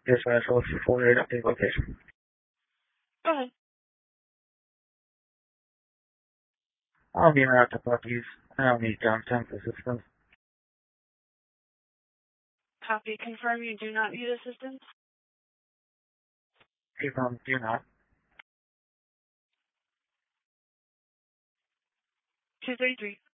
Dispatch, what's the 48 update location? Go ahead. I'll be around to Bucky's. I don't need downtown assistance. Copy. Confirm you do not need assistance. Confirm, do not. 233.